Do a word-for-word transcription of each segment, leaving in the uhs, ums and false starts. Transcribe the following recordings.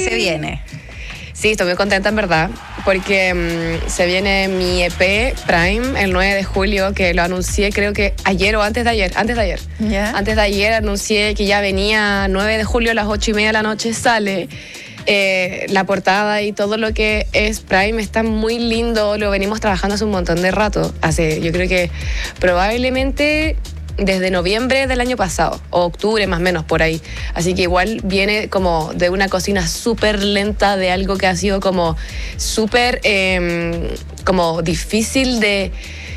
se viene. Sí, estoy muy contenta en verdad, porque um, se viene mi E P Prime el nueve de julio, que lo anuncié creo que ayer o antes de ayer, antes de ayer. ¿Ya? Antes de ayer anuncié que ya venía nueve de julio a las ocho y media de la noche sale. Eh, la portada y todo lo que es Prime está muy lindo, lo venimos trabajando hace un montón de rato, hace yo creo que probablemente desde noviembre del año pasado, o octubre más o menos por ahí, así que igual viene como de una cocina súper lenta, de algo que ha sido como súper eh, como difícil de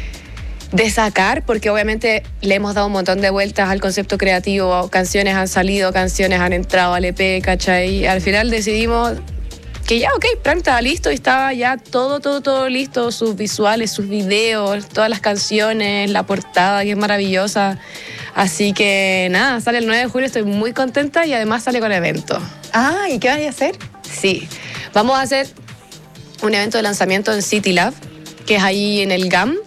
de sacar, porque obviamente le hemos dado un montón de vueltas al concepto creativo, canciones han salido, canciones han entrado al E P, ¿cachai? Al final decidimos que ya, ok, Prime estaba listo y estaba ya todo, todo, todo listo, sus visuales, sus videos, todas las canciones, la portada que es maravillosa, así que nada, sale el nueve de julio, estoy muy contenta y además sale con evento. Ah, ¿y qué van a hacer? Sí, vamos a hacer un evento de lanzamiento en City Lab, que es ahí en el G A M.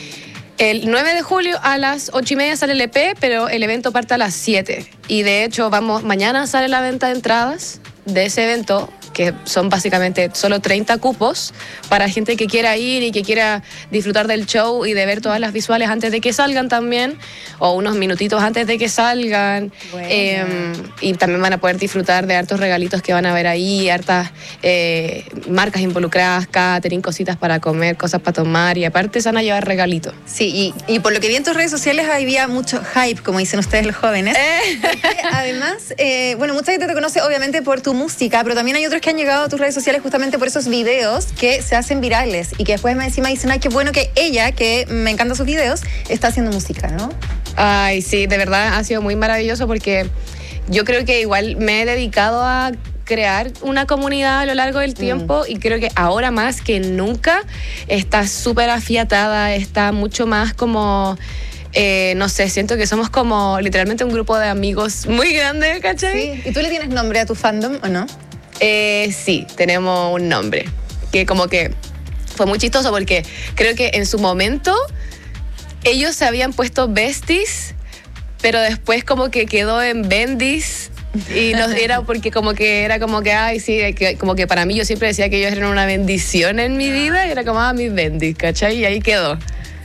El nueve de julio a las ocho y media sale el E P, pero el evento parte a las siete. Y de hecho, vamos, mañana sale la venta de entradas de ese evento, que son básicamente solo treinta cupos para gente que quiera ir y que quiera disfrutar del show y de ver todas las visuales antes de que salgan también, o unos minutitos antes de que salgan. Bueno. Eh, y también van a poder disfrutar de hartos regalitos que van a ver ahí, hartas eh, marcas involucradas, catering, cositas para comer, cosas para tomar, y aparte se van a llevar regalitos. Sí, y, y por lo que vi en tus redes sociales había mucho hype, como dicen ustedes los jóvenes. Eh. Porque además, eh, bueno, mucha gente te conoce obviamente por tu música, pero también hay otros que han llegado a tus redes sociales justamente por esos videos que se hacen virales y que después me encima dicen, ay, qué bueno que ella, que me encantan sus videos, está haciendo música, ¿no? Ay, sí, de verdad ha sido muy maravilloso, porque yo creo que igual me he dedicado a crear una comunidad a lo largo del tiempo, mm. y creo que ahora más que nunca está súper afiatada, está mucho más como... Eh, no sé, siento que somos como literalmente un grupo de amigos muy grande, ¿cachai? Sí. ¿Y tú le tienes nombre a tu fandom o no? Eh, sí, tenemos un nombre, que como que fue muy chistoso, porque creo que en su momento ellos se habían puesto besties, pero después como que quedó en bendis, y no era porque como que era como que, ay, sí, que, como que para mí yo siempre decía que ellos eran una bendición en mi vida, y era como, ah, mis bendis, ¿cachai? Y ahí quedó.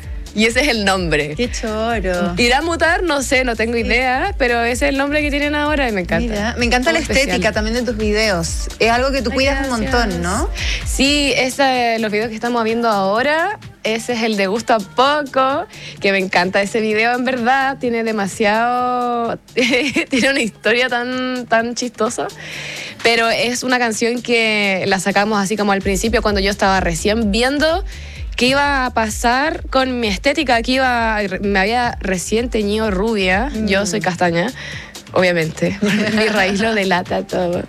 Y ese es el nombre. ¡Qué choro! ¿Irá a mutar? No sé, no tengo idea, pero ese es el nombre que tienen ahora y me encanta. Mira, me encanta Muy la estética especial. también de tus videos. Es algo que tú Ay, cuidas gracias. un montón, ¿no? Sí, ese, los videos que estamos viendo ahora, ese es el de Gusto a Poco, que me encanta ese video, en verdad, tiene demasiado, tiene una historia tan, tan chistosa, pero es una canción que la sacamos así como al principio, cuando yo estaba recién viendo qué iba a pasar con mi estética, que iba, me había recién teñido rubia, mm. yo soy castaña, obviamente, mi raíz lo delata todo.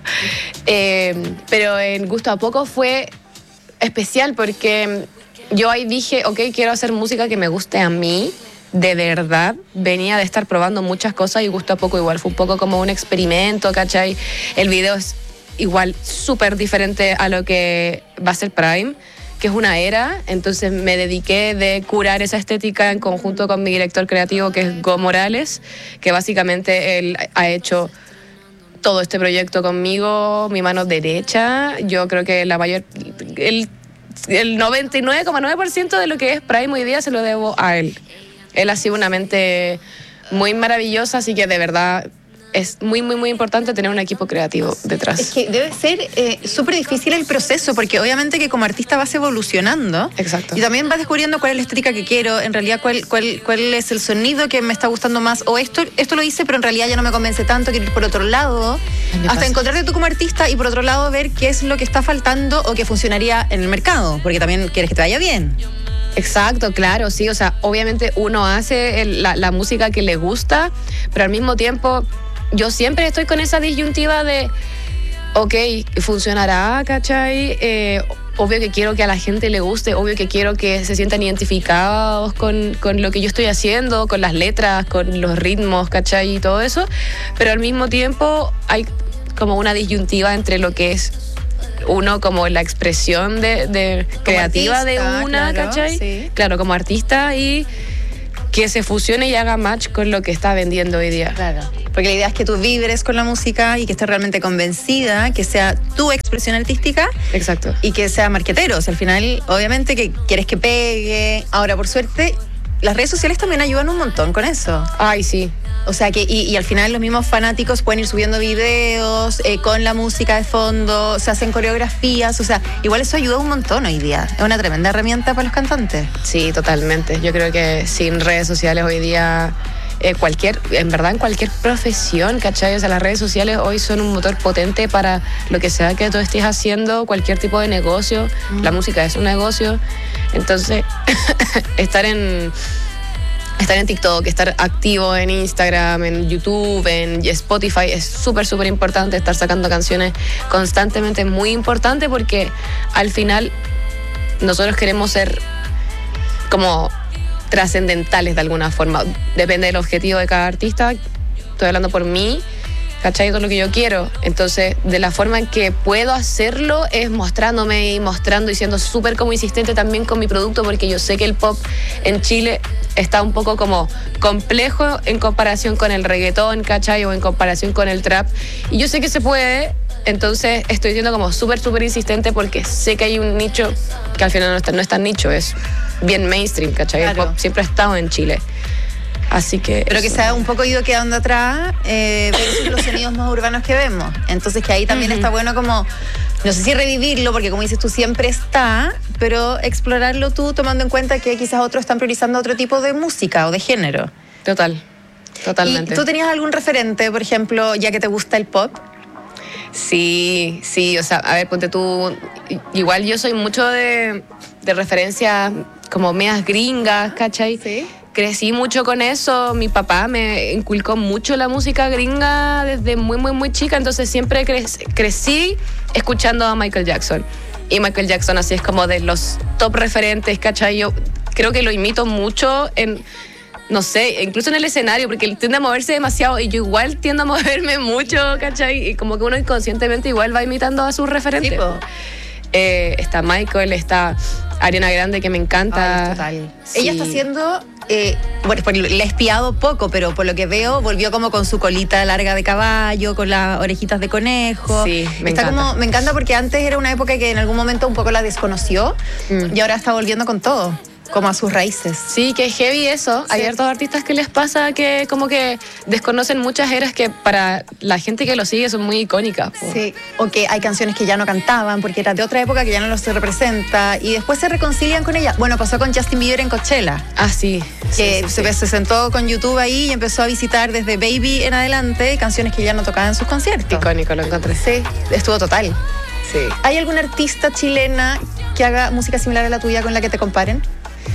Eh, pero en Gusto a Poco fue especial, porque yo ahí dije, ok, quiero hacer música que me guste a mí, de verdad. Venía de estar probando muchas cosas y Gusto a Poco igual fue un poco como un experimento, ¿cachai? El video es igual súper diferente a lo que va a ser Prime, que es una era, entonces me dediqué de curar esa estética en conjunto con mi director creativo, que es Go Morales, que básicamente él ha hecho todo este proyecto conmigo, mi mano derecha. Yo creo que la mayor, el, el noventa y nueve coma nueve por ciento de lo que es Prime hoy día se lo debo a él. Él ha sido una mente muy maravillosa, así que de verdad es muy, muy, muy importante tener un equipo creativo detrás. Es que debe ser eh, súper difícil el proceso, porque obviamente que como artista vas evolucionando. Exacto. Y también vas descubriendo cuál es la estética que quiero, en realidad cuál, cuál, cuál es el sonido que me está gustando más, o esto, esto lo hice, pero en realidad ya no me convence tanto, quiero ir por otro lado, hasta pasa. encontrarte tú como artista y por otro lado ver qué es lo que está faltando o que funcionaría en el mercado, porque también quieres que te vaya bien. Exacto, claro, sí, o sea, obviamente uno hace el, la, la música que le gusta, pero al mismo tiempo yo siempre estoy con esa disyuntiva de, ok, funcionará, ¿cachai? Eh, obvio que quiero que a la gente le guste, obvio que quiero que se sientan identificados con, con lo que yo estoy haciendo, con las letras, con los ritmos, ¿cachai? Y todo eso, pero al mismo tiempo hay como una disyuntiva entre lo que es uno como la expresión de, de creativa artista, de una, claro, ¿cachai? Sí. Claro, como artista, y que se fusione y haga match con lo que está vendiendo hoy día. Claro. Porque la idea es que tú vibres con la música y que estés realmente convencida, que sea tu expresión artística. Exacto. Y que sea marquetero. O sea, al final, obviamente que quieres que pegue. Ahora, por suerte, las redes sociales también ayudan un montón con eso. Ay, sí. O sea que, y, y al final los mismos fanáticos pueden ir subiendo videos eh, con la música de fondo, se hacen coreografías, o sea, igual eso ayuda un montón hoy día. Es una tremenda herramienta para los cantantes. Sí, totalmente. Yo creo que sin redes sociales hoy día, eh, cualquier, en verdad en cualquier profesión, ¿cachai? O sea, las redes sociales hoy son un motor potente para lo que sea que tú estés haciendo, cualquier tipo de negocio. Mm. La música es un negocio. Entonces, estar en... Estar en TikTok, estar activo en Instagram, en YouTube, en Spotify es súper, súper importante. Estar sacando canciones constantemente es muy importante porque al final nosotros queremos ser como trascendentales de alguna forma. Depende del objetivo de cada artista. Estoy hablando por mí, ¿cachai? Todo lo que yo quiero. Entonces, de la forma en que puedo hacerlo es mostrándome y mostrando y siendo súper como insistente también con mi producto, porque yo sé que el pop en Chile está un poco como complejo en comparación con el reggaetón, ¿cachai? O en comparación con el trap. Y yo sé que se puede, entonces estoy siendo como súper, súper insistente porque sé que hay un nicho que al final no, está, no es tan nicho, es bien mainstream, ¿cachai? Claro. El pop siempre ha estado en Chile. Así que... Pero que se ha un poco ido quedando atrás, eh, pero son los sonidos más urbanos que vemos. Entonces que ahí también uh-huh. está bueno como, no sé si revivirlo, porque como dices tú, siempre está, pero explorarlo tú tomando en cuenta que quizás otros están priorizando otro tipo de música o de género. Total, totalmente. ¿Y tú tenías algún referente, por ejemplo, ya que te gusta el pop? Sí, sí, o sea, a ver, ponte tú, igual yo soy mucho de, de referencias como medias gringas, ¿cachai? Sí. Crecí mucho con eso, mi papá me inculcó mucho la música gringa desde muy, muy, muy chica, entonces siempre cre- crecí escuchando a Michael Jackson. Y Michael Jackson así es como de los top referentes, ¿cachai? Yo creo que lo imito mucho en, no sé, incluso en el escenario, porque él tiende a moverse demasiado y yo igual tiendo a moverme mucho, ¿cachai? Y como que uno inconscientemente igual va imitando a sus referentes. Tipo. Eh, está Michael, está Ariana Grande, que me encanta. Ay, total. Sí. Ella está haciendo... Eh, bueno, le he espiado poco, pero por lo que veo volvió como con su colita larga de caballo, con las orejitas de conejo. Sí, me está encanta. Como, me encanta porque antes era una época que en algún momento un poco la desconoció mm. y ahora está volviendo con todo, como a sus raíces. Sí, que es heavy eso. Sí. Hay ciertos artistas que les pasa que como que desconocen muchas eras que para la gente que lo sigue son muy icónicas. Po. Sí, o que hay canciones que ya no cantaban porque era de otra época que ya no los representa y después se reconcilian con ella. Bueno, pasó con Justin Bieber en Coachella. Ah, sí. Que sí, sí, se, sí. se sentó con YouTube ahí y empezó a visitar desde Baby en adelante canciones que ya no tocaban en sus conciertos. Icónico, lo encontré. Sí, estuvo total. Sí. ¿Hay alguna artista chilena que haga música similar a la tuya con la que te comparen?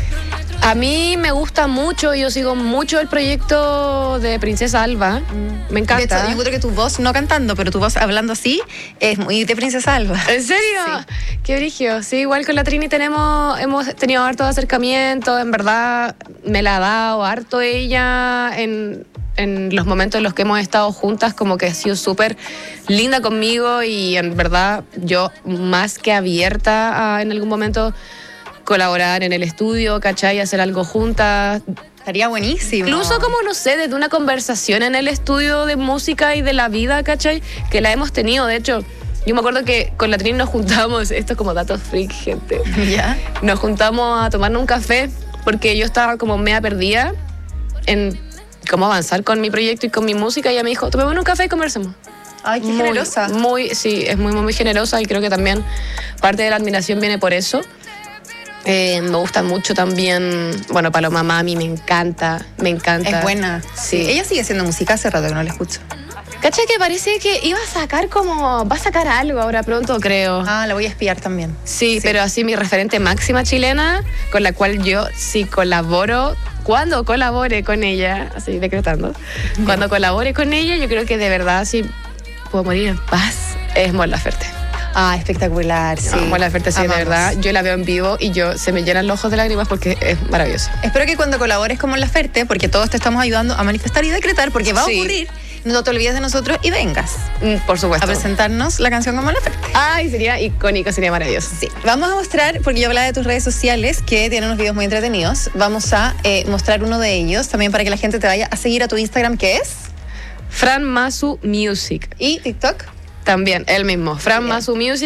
A mí me gusta mucho, yo sigo mucho el proyecto de Princesa Alba. Mm. Me encanta. De hecho, yo creo que tu voz, no cantando, pero tu voz hablando así, es muy de Princesa Alba. ¿En serio? Sí. Qué brillo. Sí, igual con la Trini tenemos, hemos tenido harto acercamiento. En verdad, me la ha dado harto ella en, en los momentos en los que hemos estado juntas, como que ha sido súper linda conmigo y en verdad yo más que abierta a en algún momento colaborar en el estudio, ¿cachai? Hacer algo juntas. Estaría buenísimo. Incluso como, no sé, desde una conversación en el estudio de música y de la vida, ¿cachai? Que la hemos tenido, de hecho. Yo me acuerdo que con la Trini nos juntamos, esto es como datos freak, gente. ¿Ya? Nos juntamos a tomarnos un café porque yo estaba como media perdida en cómo avanzar con mi proyecto y con mi música y ella me dijo, tomémonos un café y conversemos. Ay, qué muy, generosa. Muy, sí, es muy, muy, muy generosa y creo que también parte de la admiración viene por eso. Eh, me gusta mucho también, bueno, Paloma Mami, me encanta, me encanta. Es buena. Sí. Sí. Ella sigue haciendo música, hace rato que no la escucho. ¿Cacha que parece que iba a sacar como, va a sacar algo ahora pronto, creo? Ah, la voy a espiar también. Sí, sí, pero así mi referente máxima chilena, con la cual yo sí colaboro, cuando colabore con ella, así decretando, cuando colabore con ella, yo creo que de verdad sí puedo morir en paz, es Mon Laferte. Ah, espectacular, sí. No, Mon Laferte, sí, Amamos. de verdad, yo la veo en vivo y yo se me llenan los ojos de lágrimas porque es maravilloso. Espero que cuando colabores con Mon Laferte, porque todos te estamos ayudando a manifestar y decretar, porque va a Sí. ocurrir, no te olvides de nosotros y vengas Mm, Por supuesto. a presentarnos la canción como la Ferte. Ay, sería icónico, sería maravilloso. Sí, vamos a mostrar, porque yo hablaba de tus redes sociales que tienen unos videos muy entretenidos. Vamos a eh, mostrar uno de ellos también para que la gente te vaya a seguir a tu Instagram, que es, Fran Masu Music. y TikTok. También, él mismo. Fran Bien. Masu Music.